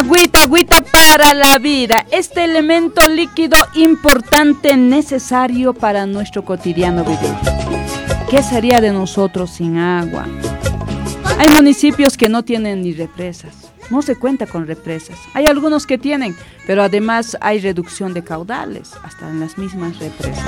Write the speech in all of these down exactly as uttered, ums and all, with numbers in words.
Agüita, agüita para la vida, este elemento líquido importante, necesario para nuestro cotidiano vivir. ¿Qué sería de nosotros sin agua? Hay municipios que no tienen ni represas, no se cuenta con represas. Hay algunos que tienen, pero además hay reducción de caudales, hasta en las mismas represas.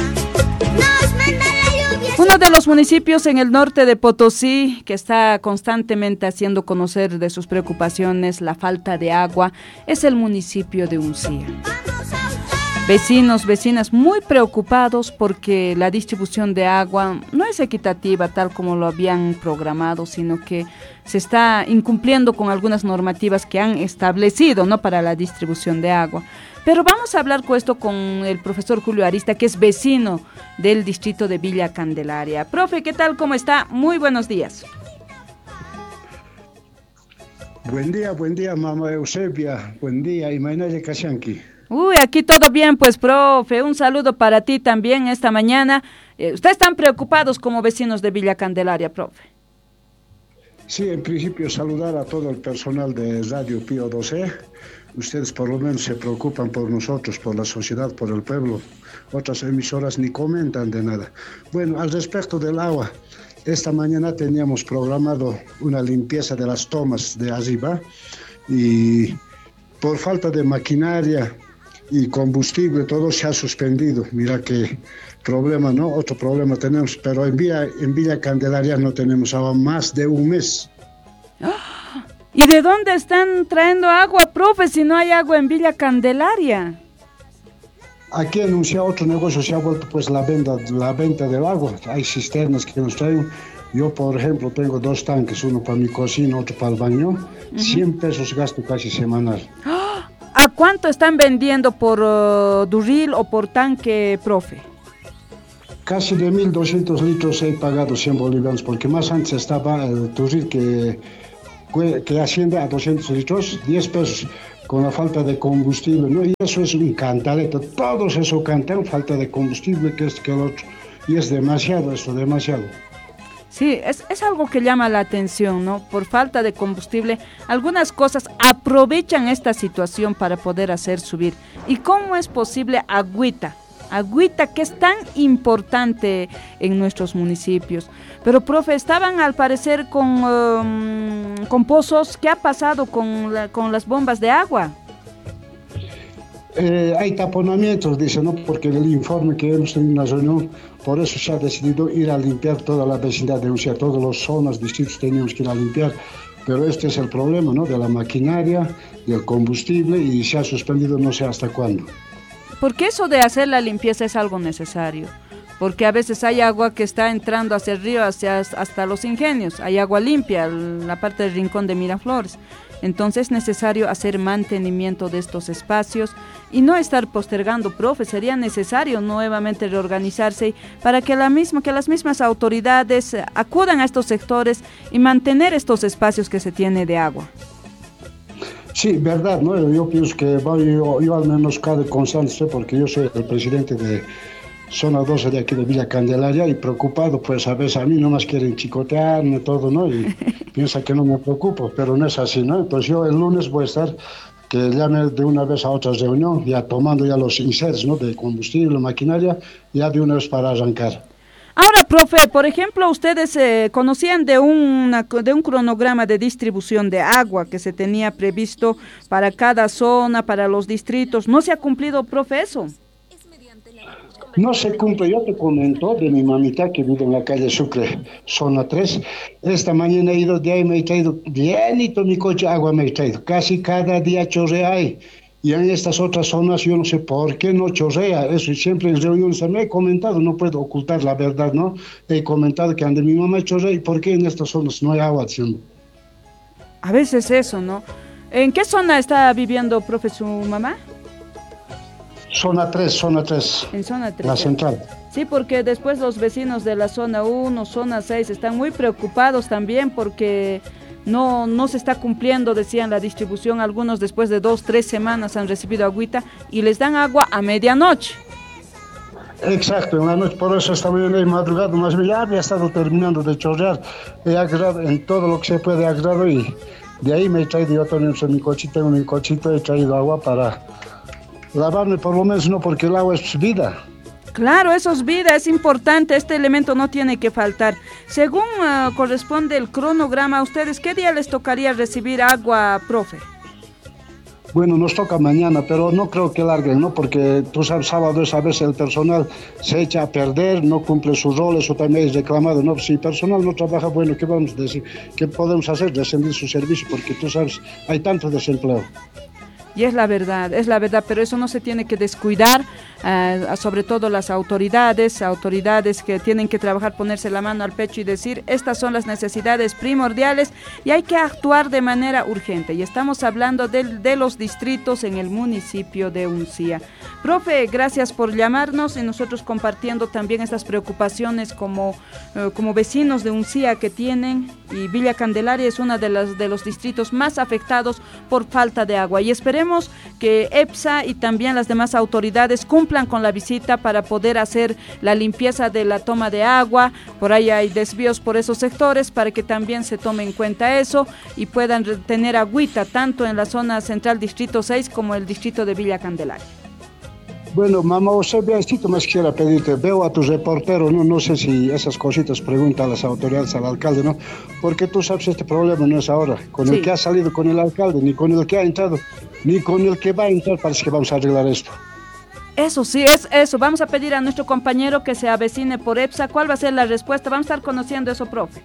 Uno de los municipios en el norte de Potosí que está constantemente haciendo conocer de sus preocupaciones la falta de agua es el municipio de Uncía. Vecinos, vecinas muy preocupados porque la distribución de agua no es equitativa tal como lo habían programado, sino que se está incumpliendo con algunas normativas que han establecido, ¿no?, para la distribución de agua. Pero vamos a hablar con esto con el profesor Julio Arista, que es vecino del distrito de Villa Candelaria. Profe, ¿qué tal? ¿Cómo está? Muy buenos días. Buen día, buen día, mamá Eusebia. Buen día, Imaynaya Kashanki. Uy, aquí todo bien, pues, profe. Un saludo para ti también esta mañana. Eh, ¿Ustedes están preocupados como vecinos de Villa Candelaria, profe? Sí, en principio saludar a todo el personal de Radio Pío doce. Ustedes por lo menos se preocupan por nosotros, por la sociedad, por el pueblo. Otras emisoras ni comentan de nada. Bueno, al respecto del agua, esta mañana teníamos programado una limpieza de las tomas de arriba y por falta de maquinaria y combustible todo se ha suspendido. Mira qué problema, ¿no? Otro problema tenemos, pero en Villa, en Villa Candelaria no tenemos agua más de un mes. ¿Y de dónde están trayendo agua, profe, si no hay agua en Villa Candelaria? Aquí anuncia otro negocio, se ha vuelto pues la venta, la venta del agua. Hay cisternas que nos traen. Yo, por ejemplo, tengo dos tanques, uno para mi cocina, otro para el baño. Uh-huh. cien pesos gasto casi semanal. ¿A cuánto están vendiendo por uh, durril o por tanque, profe? Casi de mil doscientos litros he pagado cien bolivianos, porque más antes estaba el durril que... que asciende a doscientos litros, diez pesos, con la falta de combustible, ¿no? Y eso es un cantaleta, todos eso cantan, falta de combustible, que es que el otro, y es demasiado, eso, demasiado. Sí, es, es algo que llama la atención, ¿no? Por falta de combustible, algunas cosas aprovechan esta situación para poder hacer subir. ¿Y cómo es posible agüita? Agüita que es tan importante en nuestros municipios. Pero, profe, estaban al parecer con, um, con pozos. ¿Qué ha pasado con, la, con las bombas de agua? Eh, hay taponamientos, dice, ¿no? Porque el informe que hemos tenido en la reunión, por eso se ha decidido ir a limpiar toda la vecindad de Uncía, todas las zonas, distritos teníamos que ir a limpiar. Pero este es el problema, ¿no? De la maquinaria, del combustible, y se ha suspendido no sé hasta cuándo. Porque eso de hacer la limpieza es algo necesario, porque a veces hay agua que está entrando hacia el río, hacia, hasta los ingenios, hay agua limpia, la parte del rincón de Miraflores. Entonces es necesario hacer mantenimiento de estos espacios y no estar postergando, profe. Sería necesario nuevamente reorganizarse para que, la misma, que las mismas autoridades acudan a estos sectores y mantener estos espacios que se tiene de agua. Sí, verdad, ¿no? Yo pienso que yo, yo al menos cada constante, porque yo soy el presidente de zona doce de aquí de Villa Candelaria y preocupado, pues a veces a mí nomás quieren chicotearme todo, ¿no? Y piensa que no me preocupo, pero no es así, ¿no? Entonces yo el lunes voy a estar, que llame de una vez a otra reunión, ya tomando ya los inserts, ¿no? De combustible, maquinaria, ya de una vez para arrancar. Ahora, profe, por ejemplo, ustedes eh, conocían de, una, de un cronograma de distribución de agua que se tenía previsto para cada zona, para los distritos. ¿No se ha cumplido, profe, eso? No se cumple. Yo te comento de mi mamita que vive en la calle Sucre, zona tres. Esta mañana he ido de ahí, me he traído bienito mi coche, agua me he traído. Casi cada día chorrea ahí. Y en estas otras zonas yo no sé por qué no chorrea. Eso siempre en reuniones me he comentado, no puedo ocultar la verdad, ¿no? He comentado que ande mi mamá chorrea y por qué en estas zonas no hay agua. ¿Sí? A veces eso, ¿no? ¿En qué zona está viviendo, profe, su mamá? Zona tres, zona tres. En zona tres. La central. Sí, porque después los vecinos de la zona uno, zona seis están muy preocupados también porque no, no se está cumpliendo, decían, la distribución. Algunos después de dos, tres semanas han recibido agüita y les dan agua a medianoche. Exacto, en la noche, por eso esta mañana he madrugado, más bien ya había estado terminando de chorrear, he agarrado en todo lo que se puede agarrado y De ahí me he traído, yo también en mi cochito, en mi cochito he traído agua para lavarme por lo menos, no, porque el agua es vida. Claro, eso es vida, es importante, este elemento no tiene que faltar. Según uh, corresponde el cronograma, ¿a ustedes qué día les tocaría recibir agua, profe? Bueno, nos toca mañana, pero no creo que larguen, ¿no? Porque tú sabes, sábado es a veces el personal se echa a perder, no cumple sus roles, o también es reclamado, ¿no? Si el personal no trabaja, bueno, ¿qué vamos a decir? ¿Qué podemos hacer? Descender su servicio, porque tú sabes, hay tanto desempleo. Y es la verdad, es la verdad, pero eso no se tiene que descuidar, uh, sobre todo las autoridades, autoridades que tienen que trabajar, ponerse la mano al pecho y decir, estas son las necesidades primordiales y hay que actuar de manera urgente. Y estamos hablando de, de los distritos en el municipio de Uncía. Profe, gracias por llamarnos y nosotros compartiendo también estas preocupaciones como, uh, como vecinos de Uncía que tienen, y Villa Candelaria es uno de, las, de los distritos más afectados por falta de agua. Y esperemos que EPSA y también las demás autoridades cumplan con la visita para poder hacer la limpieza de la toma de agua. Por ahí hay desvíos por esos sectores para que también se tome en cuenta eso y puedan tener agüita tanto en la zona central distrito seis como el distrito de Villa Candelaria. Bueno, mamá, usted Beacito, más quisiera pedirte, veo a tu reportero, no, no sé si esas cositas pregunta a las autoridades, al alcalde, ¿no? Porque tú sabes, este problema no es ahora, con sí. El que ha salido con el alcalde, ni con el que ha entrado, ni con el que va a entrar, parece que vamos a arreglar esto. Eso sí, es eso, vamos a pedir a nuestro compañero que se avecine por EPSA, ¿cuál va a ser la respuesta? Vamos a estar conociendo eso, profe.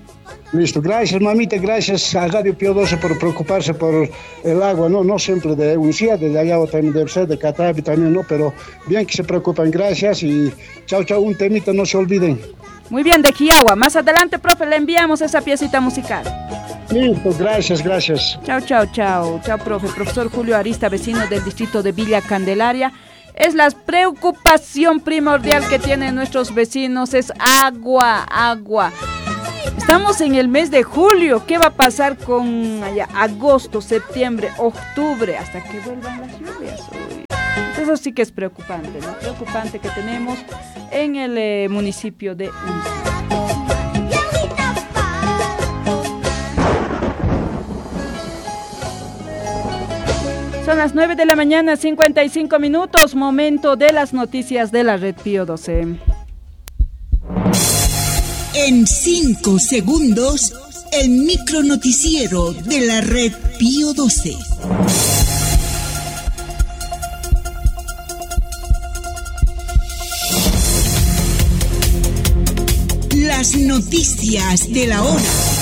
Listo, gracias mamita, gracias a Radio Pío doce por preocuparse por el agua, no no siempre de Uncía, desde allá también debe ser, de Catavi también, no, pero bien que se preocupan, gracias y chao, chao, un temita, no se olviden. Muy bien, de Quiagua, más adelante, profe, le enviamos esa piecita musical. Listo, gracias, gracias. Chao, chao, chao, chao, profe, profesor Julio Arista, vecino del distrito de Villa Candelaria. Es la preocupación primordial que tienen nuestros vecinos, es agua, agua. Estamos en el mes de julio, ¿qué va a pasar con allá? Agosto, septiembre, octubre, hasta que vuelvan las lluvias? Uy. Eso sí que es preocupante, ¿no? Preocupante que tenemos en el eh, municipio de Uncía. Son las nueve de la mañana, cincuenta y cinco minutos, momento de las noticias de la Red Pío doce. En cinco segundos, el micronoticiero de la Red Pío doce. Las noticias de la hora.